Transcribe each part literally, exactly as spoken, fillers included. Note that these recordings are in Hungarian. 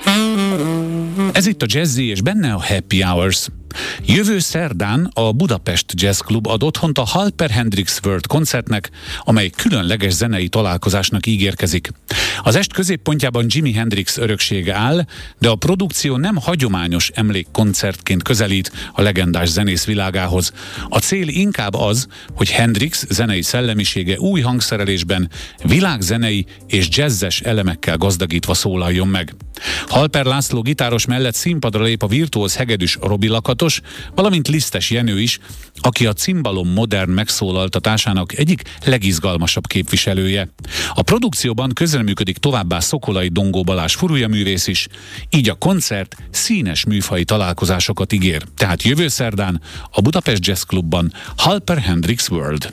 Ez itt a Jazzy, és benne a Happy Hours. Jövő szerdán a Budapest Jazz Club ad otthont a Halper Hendrix World koncertnek, amely különleges zenei találkozásnak ígérkezik. Az est középpontjában Jimi Hendrix öröksége áll, de a produkció nem hagyományos emlékkoncertként közelít a legendás zenész világához. A cél inkább az, hogy Hendrix zenei szellemisége új hangszerelésben, világzenei és jazzes elemekkel gazdagítva szólaljon meg. Halper László gitáros mellett színpadra lép a virtuóz hegedűs Robi Lakatos, valamint Lisztes Jenő is, aki a cimbalom modern megszólaltatásának egyik legizgalmasabb képviselője. A produkcióban közreműködik továbbá Szokolai Dongó Balázs furujaművész is, így a koncert színes műfaji találkozásokat ígér. Tehát jövő szerdán a Budapest Jazz Clubban Halper Hendrix World.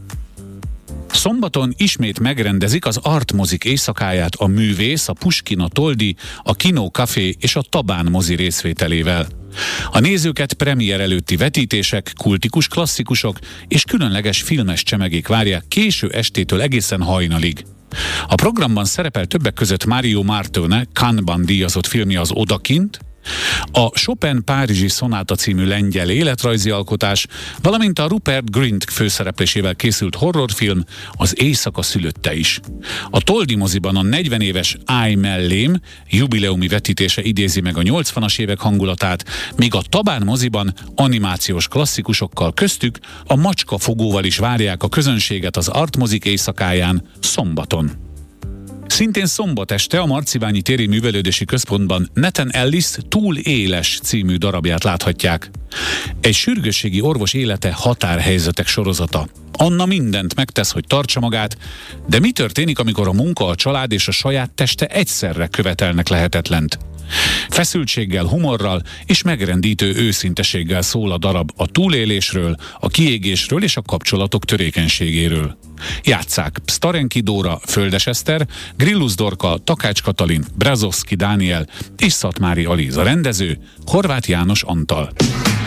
Szombaton ismét megrendezik az Art Mozik éjszakáját a Művész, a Puskin, a Toldi, a Kino Café és a Tabán mozi részvételével. A nézőket premier előtti vetítések, kultikus klasszikusok és különleges filmes csemegék várják késő estétől egészen hajnalig. A programban szerepel többek között Mario Martone Cannes-ban díjazott filmje az Odakint, a Chopin Párizsi Szonáta című lengyel életrajzi alkotás, valamint a Rupert Grint főszereplésével készült horrorfilm az Éjszaka szülötte is. A Toldi moziban a negyven éves Állj mellém jubileumi vetítése idézi meg a nyolcvanas évek hangulatát, míg a Tabán moziban animációs klasszikusokkal, köztük a Macskafogóval is várják a közönséget az Art Mozik éjszakáján szombaton. Szintén szombat este a Marciványi téri művelődési központban Nathan Ellis Túl éles című darabját láthatják. Egy sürgősségi orvos élete határhelyzetek sorozata. Anna mindent megtesz, hogy tartsa magát, de mi történik, amikor a munka, a család és a saját teste egyszerre követelnek lehetetlent? Feszültséggel, humorral és megrendítő őszinteséggel szól a darab a túlélésről, a kiégésről és a kapcsolatok törékenységéről. Játsszák Starenki Dóra, Földes Eszter, Grillus Dorka, Takács Katalin, Brazowski Dániel és Szatmári Aliza. Rendező Horváth János Antal.